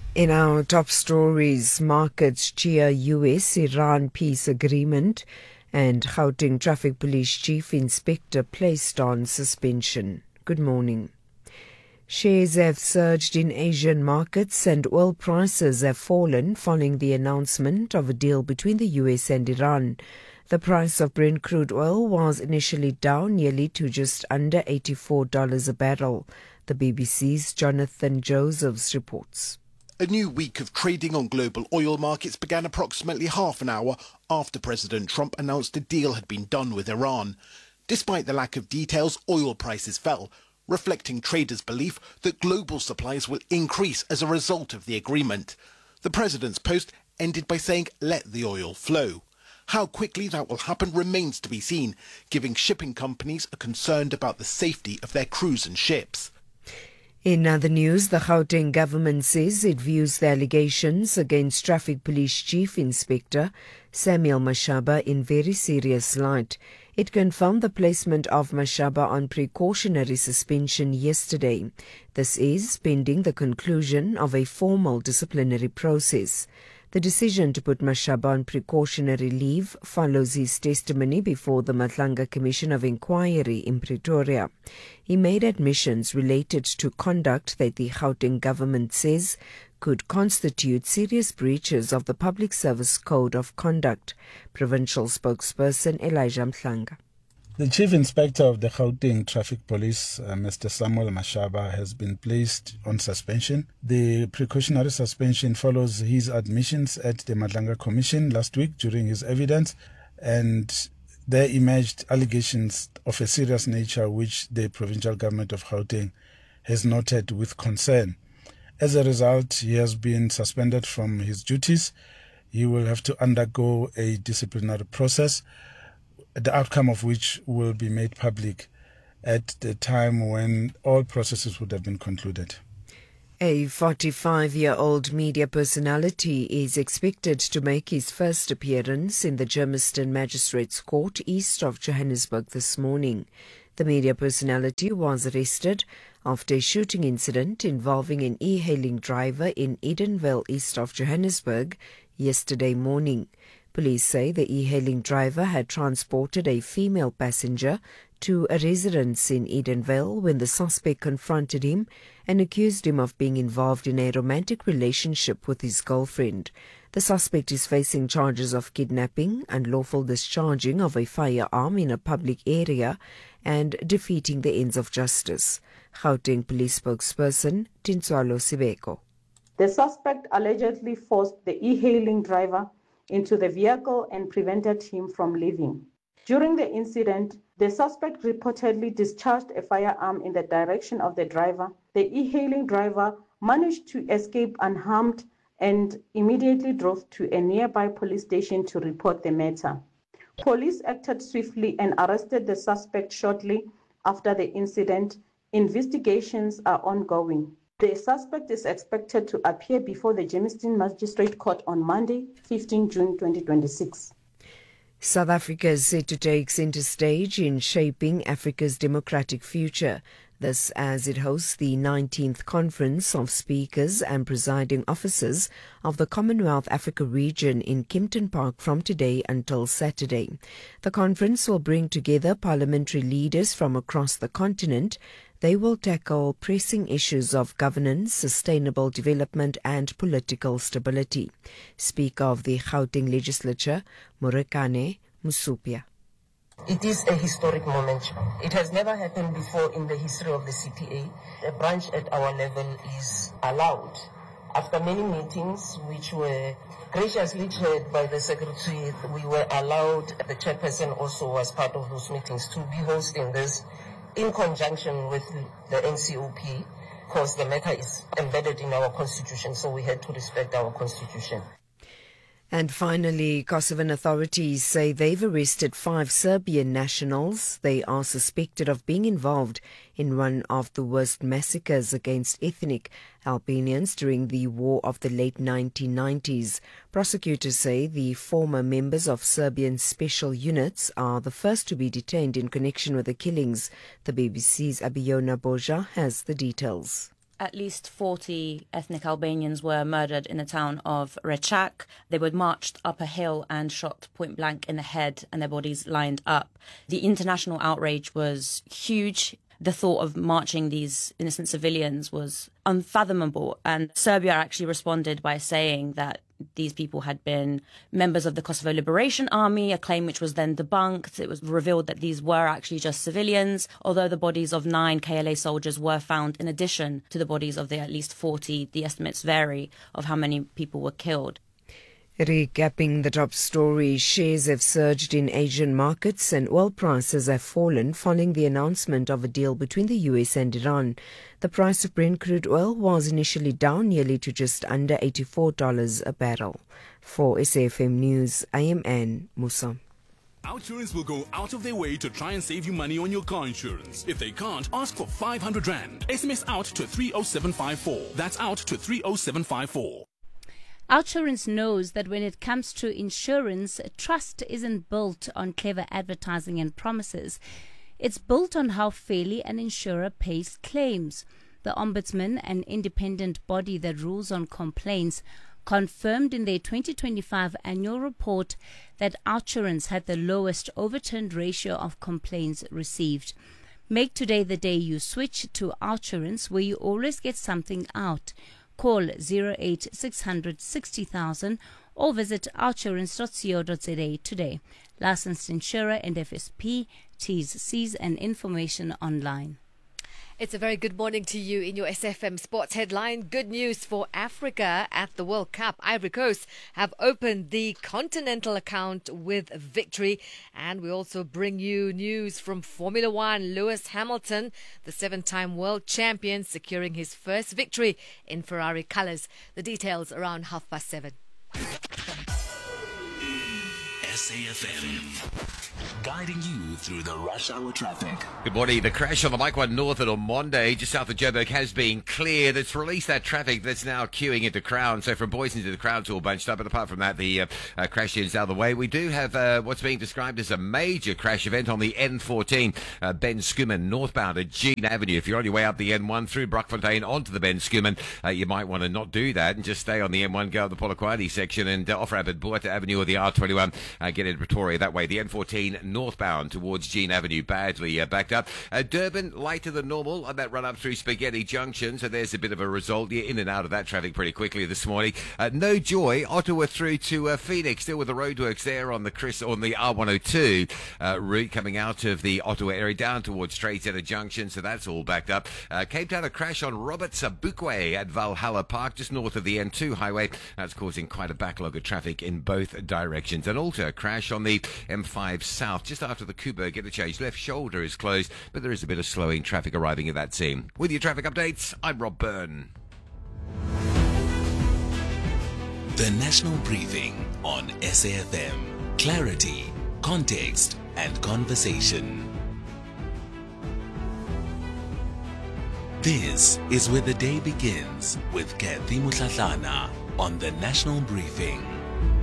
In our top stories, markets cheer US-Iran peace agreement and Gauteng Traffic Police Chief Inspector placed on suspension. Good morning. Shares have surged in Asian markets and oil prices have fallen following the announcement of a deal between the US and Iran. The price of Brent crude oil was initially down nearly to just under $84 a barrel. The BBC's Jonathan Josephs reports. A new week of trading on global oil markets began approximately half an hour after President Trump announced a deal had been done with Iran. Despite the lack of details, oil prices fell, reflecting traders' belief that global supplies will increase as a result of the agreement. The president's post ended by saying, "Let the oil flow." How quickly that will happen remains to be seen, giving shipping companies are concerned about the safety of their crews and ships. In other news, the Gauteng government says it views the allegations against Traffic Police Chief Inspector Samuel Mashaba in very serious light. It confirmed the placement of Mashaba on precautionary suspension yesterday. This is pending the conclusion of a formal disciplinary process. The decision to put Mashaba on precautionary leave follows his testimony before the Matlanga Commission of Inquiry in Pretoria. He made admissions related to conduct that the Gauteng government says could constitute serious breaches of the Public Service Code of Conduct. Provincial spokesperson Elijah Mhlanga. The Chief Inspector of the Gauteng Traffic Police, Mr. Samuel Mashaba, has been placed on suspension. The precautionary suspension follows his admissions at the Matlanga Commission last week during his evidence, and there emerged allegations of a serious nature which the provincial government of Gauteng has noted with concern. As a result, he has been suspended from his duties. He will have to undergo a disciplinary process, the outcome of which will be made public at the time when all processes would have been concluded. A 45-year-old media personality is expected to make his first appearance in the Germiston Magistrates Court east of Johannesburg this morning. The media personality was arrested after a shooting incident involving an e-hailing driver in Edenvale east of Johannesburg yesterday morning. Police say the e-hailing driver had transported a female passenger to a residence in Edenvale when the suspect confronted him and accused him of being involved in a romantic relationship with his girlfriend. The suspect is facing charges of kidnapping, unlawful discharging of a firearm in a public area, and defeating the ends of justice. Gauteng Police spokesperson Tinswalo Sibeko. The suspect allegedly forced the e-hailing driver into the vehicle and prevented him from leaving. During the incident, the suspect reportedly discharged a firearm in the direction of the driver. The e-hailing driver managed to escape unharmed and immediately drove to a nearby police station to report the matter. Police acted swiftly and arrested the suspect shortly after the incident. Investigations are ongoing. The suspect is expected to appear before the Germiston Magistrate Court on Monday, 15 June 2026. South Africa is set to take center stage in shaping Africa's democratic future. This as it hosts the 19th Conference of Speakers and Presiding Officers of the Commonwealth Africa region in Kempton Park from today until Saturday. The conference will bring together parliamentary leaders from across the continent. They will tackle pressing issues of governance, sustainable development and political stability. Speaker of the Gauteng Legislature, Murekane Musupia. It is a historic moment. It has never happened before in the history of the CPA. A branch at our level is allowed, after many meetings which were graciously chaired by the Secretary, we were allowed, the chairperson also was part of those meetings, to be hosting this in conjunction with the NCOP, because the matter is embedded in our constitution, so we had to respect our constitution. And finally, Kosovan authorities say they've arrested 5 Serbian nationals. They are suspected of being involved in one of the worst massacres against ethnic Albanians during the war of the late 1990s. Prosecutors say the former members of Serbian special units are the first to be detained in connection with the killings. The BBC's Abiona Boja has the details. At least 40 ethnic Albanians were murdered in the town of Rechak. They were marched up a hill and shot point blank in the head, and their bodies lined up. The international outrage was huge. The thought of marching these innocent civilians was unfathomable. And Serbia actually responded by saying that these people had been members of the Kosovo Liberation Army, a claim which was then debunked. It was revealed that these were actually just civilians, although the bodies of 9 KLA soldiers were found in addition to the bodies of the at least 40. The estimates vary of how many people were killed. Recapping the top story, shares have surged in Asian markets and oil prices have fallen following the announcement of a deal between the US and Iran. The price of Brent crude oil was initially down nearly to just under $84 a barrel. For SAFM News, I am Anne Musa. Outsurance will go out of their way to try and save you money on your car insurance. If they can't, ask for 500 Rand. SMS out to 30754. That's out to 30754. Outsurance knows that when it comes to insurance, trust isn't built on clever advertising and promises. It's built on how fairly an insurer pays claims. The Ombudsman, an independent body that rules on complaints, confirmed in their 2025 annual report that Outsurance had the lowest overturned ratio of complaints received. Make today the day you switch to Outsurance, where you always get something out. Call 0860 60,000 or visit outsurance.co.za today. Licensed insurer and FSP, T's, C's and information online. It's a very good morning to you in your SFM Sports headline. Good news for Africa at the World Cup. Ivory Coast have opened the continental account with victory. And we also bring you news from Formula One. Lewis Hamilton, the 7-time world champion, securing his first victory in Ferrari colours. The details around 7:30. SAFM, guiding you through the rush hour traffic. Good morning. The crash on the Mike 1 North at Omonde, just south of Joburg, has been cleared. It's released that traffic that's now queuing into Crown. So from Boys into the Crown's all bunched up. But apart from that, the crash is out of the way. We do have what's being described as a major crash event on the N14, Ben Schoeman, northbound at Jean Avenue. If you're on your way up the N1 through Brockfontein onto the Ben Schoeman, you might want to not do that and just stay on the M1, go up the Polokwane section and off-ramp at Buerta Avenue or the R21. Get into Pretoria that way. The N14 northbound towards Jean Avenue, badly backed up. Durban, lighter than normal on that run up through Spaghetti Junction, so there's a bit of a result. You're in and out of that traffic pretty quickly this morning. No joy, Ottawa through to Phoenix, still with the roadworks there on the R102 route coming out of the Ottawa area down towards Straitseta Junction, so that's all backed up. Cape Town, a crash on Robert Sabukwe at Valhalla Park, just north of the N2 highway. That's causing quite a backlog of traffic in both directions. And also a crash on the M5 South, just after the Kuba interchange. Left shoulder is closed, but there is a bit of slowing traffic arriving at that scene. With your traffic updates, I'm Rob Byrne. The National Briefing on SAFM. Clarity, context, and conversation. This is where the day begins with Kathy Mutlatlana on the National Briefing.